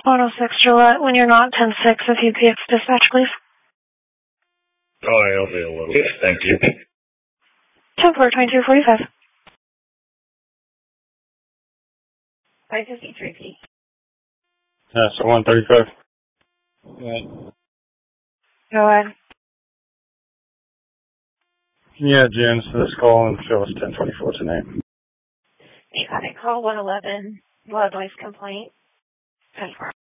106 Gillette, when you're not 10-6, if UPX dispatch, please. Oh, it'll be a little bit. Thank you. 10-4, 2245. 553P. So 135. Go ahead. Yeah, June, so this call and show us 1024 tonight. You got it. Call 111. Loud noise complaint. 10-4.